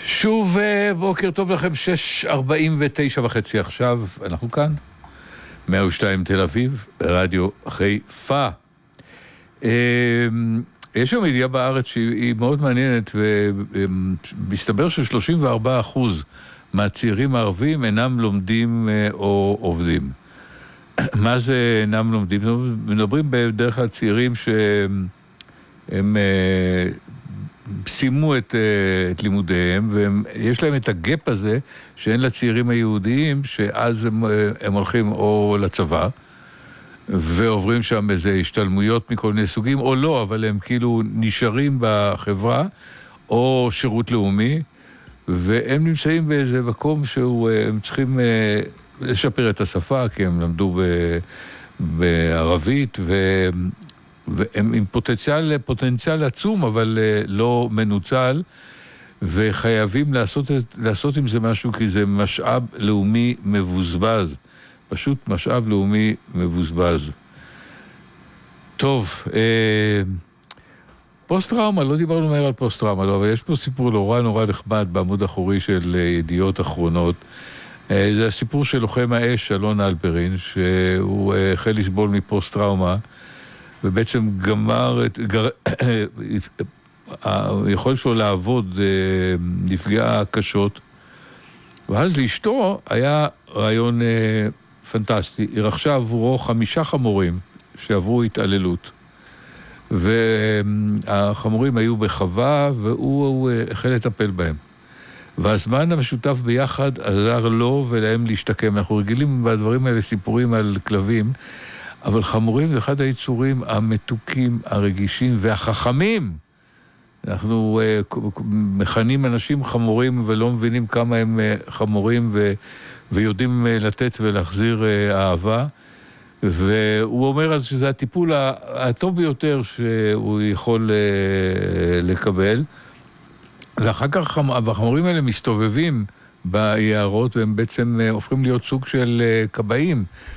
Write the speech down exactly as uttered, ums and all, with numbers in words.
שוב בוקר טוב לכם, שש ארבעים ותשע וחצי עכשיו, אנחנו כאן, מאה ושתיים תל אביב, רדיו חיפה. יש שם ידיעה בארץ שהיא מאוד מעניינת, ומסתבר ש-שלושים וארבעה אחוז מהצעירים הערבים אינם לומדים או עובדים. מה זה אינם לומדים? מדברים בדרך כלל צעירים שהם סיימו את, את לימודיהם, ויש להם את הגאפ הזה שאין לצעירים היהודיים, שאז הם, הם הולכים או לצבא, ועוברים שם איזה השתלמויות מכל מיני סוגים, או לא, אבל הם כאילו נשארים בחברה, או שירות לאומי, והם נמצאים באיזה מקום שהם צריכים לשפר את השפה, כי הם למדו ב, בערבית, והם והם עם פוטנציאל, פוטנציאל עצום, אבל לא מנוצל, וחייבים לעשות, לעשות עם זה משהו, כי זה משאב לאומי מבוזבז. פשוט משאב לאומי מבוזבז. טוב, אה, פוסט-טראומה, לא דיברנו מהר על פוסט-טראומה, לא, אבל יש פה סיפור נורא נורא נחמד בעמוד האחורי של ידיעות אחרונות. אה, זה הסיפור של לוחם האש, אלון אלפרין, שהוא החל לסבול מפוסט-טראומה, ובעצם גמר את... גר... היכולת שלו לעבוד נפגעה קשות, ואז לאשתו היה רעיון פנטסטי. היא רכשה עבורו חמישה חמורים שעברו התעללות, והחמורים היו בחווה, והוא החל לטפל בהם. והזמן המשותף ביחד עזר לו ולהם להשתקם. אנחנו רגילים בדברים האלה סיפורים על כלבים, אבל חמורים זה אחד היצורים המתוקים, הרגישים והחכמים. אנחנו uh, מכנים אנשים חמורים ולא מבינים כמה הם uh, חמורים ו- ויודעים uh, לתת ולהחזיר uh, אהבה. והוא אומר אז שזה הטיפול הטוב ביותר שהוא יכול uh, לקבל. ואחר כך החמורים האלה מסתובבים ביערות, והם בעצם uh, הופכים להיות סוג של uh, קבעים.